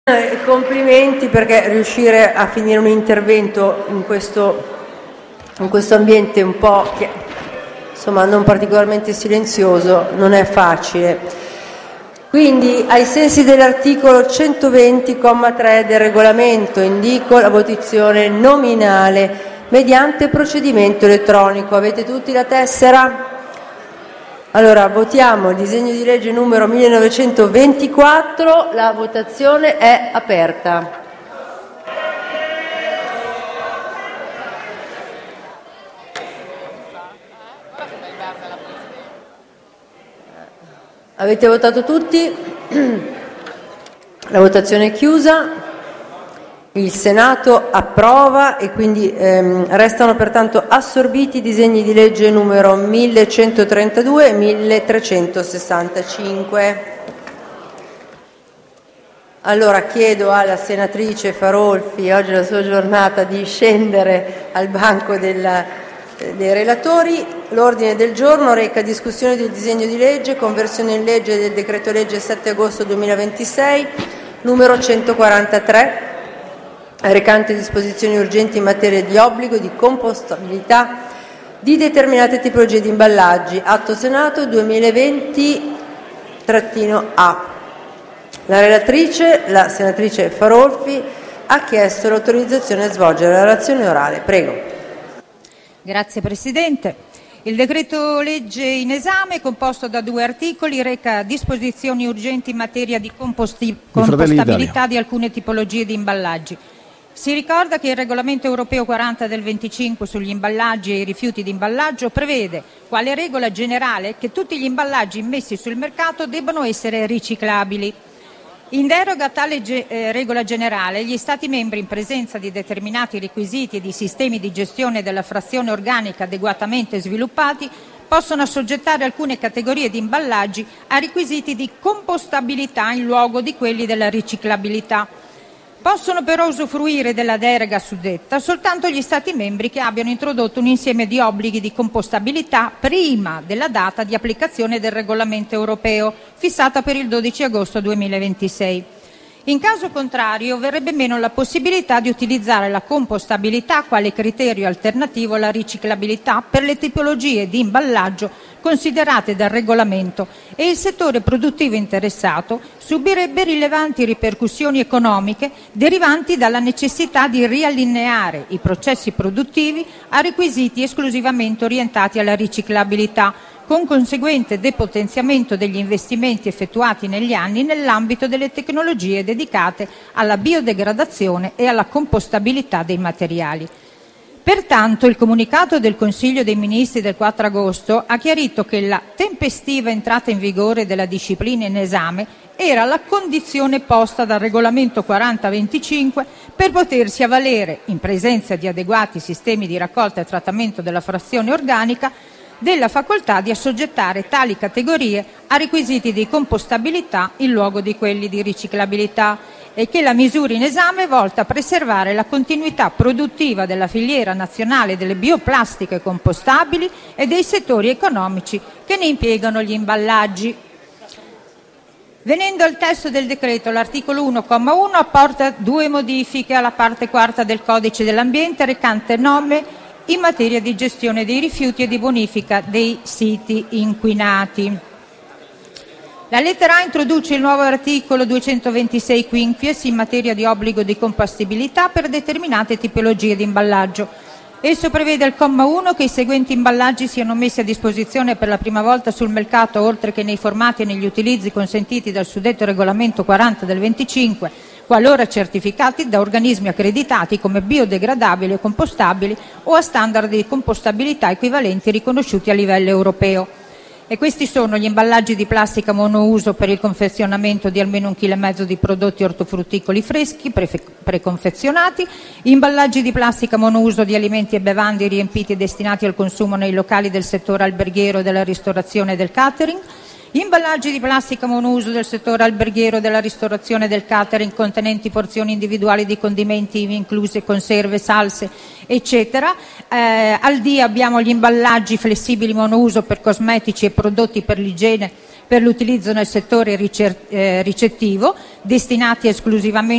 Complimenti, perché riuscire a finire un intervento in questo ambiente un po' non particolarmente silenzioso non è facile. Quindi, ai sensi dell'articolo 120, comma 3 del Regolamento, indico la votazione nominale mediante procedimento elettronico. Avete tutti la tessera? Allora, votiamo il disegno di legge numero 1924, la votazione è aperta. Avete votato tutti? La votazione è chiusa. Il Senato approva e quindi restano pertanto assorbiti i disegni di legge numero 1132 e 1365. Allora chiedo alla senatrice Farolfi, oggi è la sua giornata, di scendere al banco dei relatori. L'ordine del giorno reca discussione del disegno di legge conversione in legge del decreto-legge 7 agosto 2026 numero 143, recante disposizioni urgenti in materia di obbligo di compostabilità di determinate tipologie di imballaggi. Atto Senato 2020-A. La relatrice, la senatrice Farolfi, ha chiesto l'autorizzazione a svolgere la relazione orale. Prego. Grazie Presidente. Il decreto-legge in esame, composto da 2 articoli, reca disposizioni urgenti in materia di compostabilità di alcune tipologie di imballaggi. Si ricorda che il regolamento europeo 40 del 25 sugli imballaggi e i rifiuti di imballaggio prevede, quale regola generale, che tutti gli imballaggi immessi sul mercato debbano essere riciclabili. In deroga a tale regola generale, gli Stati membri, in presenza di determinati requisiti e di sistemi di gestione della frazione organica adeguatamente sviluppati, possono assoggettare alcune categorie di imballaggi a requisiti di compostabilità in luogo di quelli della riciclabilità. Possono però usufruire della deroga suddetta soltanto gli Stati membri che abbiano introdotto un insieme di obblighi di compostabilità prima della data di applicazione del regolamento europeo, fissata per il 12 agosto 2026. In caso contrario, verrebbe meno la possibilità di utilizzare la compostabilità quale criterio alternativo alla riciclabilità per le tipologie di imballaggio considerate dal regolamento e il settore produttivo interessato subirebbe rilevanti ripercussioni economiche derivanti dalla necessità di riallineare i processi produttivi a requisiti esclusivamente orientati alla riciclabilità, con conseguente depotenziamento degli investimenti effettuati negli anni nell'ambito delle tecnologie dedicate alla biodegradazione e alla compostabilità dei materiali. Pertanto, il comunicato del Consiglio dei Ministri del 4 agosto ha chiarito che la tempestiva entrata in vigore della disciplina in esame era la condizione posta dal regolamento 4025 per potersi avvalere, in presenza di adeguati sistemi di raccolta e trattamento della frazione organica, della facoltà di assoggettare tali categorie a requisiti di compostabilità in luogo di quelli di riciclabilità e che la misura in esame è volta a preservare la continuità produttiva della filiera nazionale delle bioplastiche compostabili e dei settori economici che ne impiegano gli imballaggi. Venendo al testo del decreto, l'articolo 1,1 apporta 2 modifiche alla parte quarta del Codice dell'Ambiente recante norme in materia di gestione dei rifiuti e di bonifica dei siti inquinati. La lettera A introduce il nuovo articolo 226-quinquies in materia di obbligo di compostabilità per determinate tipologie di imballaggio. Esso prevede al comma 1 che i seguenti imballaggi siano messi a disposizione per la prima volta sul mercato, oltre che nei formati e negli utilizzi consentiti dal suddetto regolamento 40 del 25, qualora certificati da organismi accreditati come biodegradabili o compostabili o a standard di compostabilità equivalenti riconosciuti a livello europeo. E questi sono gli imballaggi di plastica monouso per il confezionamento di almeno 1,5 kg di prodotti ortofrutticoli freschi preconfezionati, imballaggi di plastica monouso di alimenti e bevande riempiti e destinati al consumo nei locali del settore alberghiero, della ristorazione e del catering, imballaggi di plastica monouso del settore alberghiero, della ristorazione e del catering contenenti porzioni individuali di condimenti, ivi incluse conserve, salse, eccetera. Al D abbiamo gli imballaggi flessibili monouso per cosmetici e prodotti per l'igiene per l'utilizzo nel settore ricettivo, destinati esclusivamente